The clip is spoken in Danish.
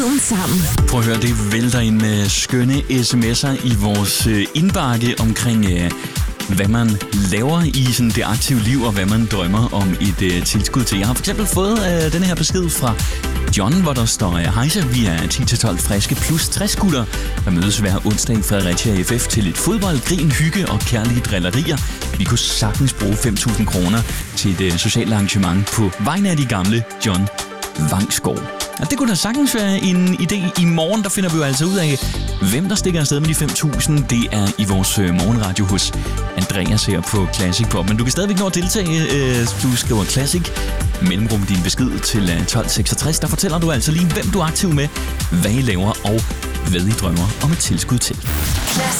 sammen. Prøv at høre, det vælter ind med skønne sms'er i vores indbakke omkring, hvad man laver i sådan det aktive liv, og hvad man drømmer om et tilskud til. Jeg har for eksempel fået den her besked fra John, hvor der står: Hejsa, vi er 10-12 friske plus 60 gutter, der mødes hver onsdag i Fredericia FF til lidt fodbold, grin, hygge og kærlige drillerier. Vi kunne sagtens bruge 5.000 kroner til et socialt arrangement på vegne af de gamle John Vangsgaard. Og det kunne da sagtens være en idé. I morgen, der finder vi jo altså ud af, hvem der stikker afsted med de 5.000. Det er i vores morgenradio hos Andreas her på Classic Pop. Men du kan stadigvæk nå at deltage. Du skriver Classic, mellemrum din besked til 1266. Der fortæller du altså lige, hvem du er aktiv med, hvad I laver og hvad I drømmer om et tilskud til. Classic.